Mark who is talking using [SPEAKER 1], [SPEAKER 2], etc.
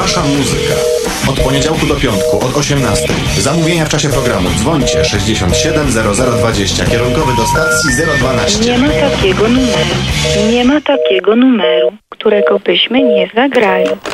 [SPEAKER 1] Wasza muzyka. Od poniedziałku do piątku, od 18. Zamówienia w czasie programu. Dzwońcie 67 0020. Kierunkowy do stacji 012.
[SPEAKER 2] Nie ma takiego numeru. Nie ma takiego numeru, którego byśmy nie zagrali.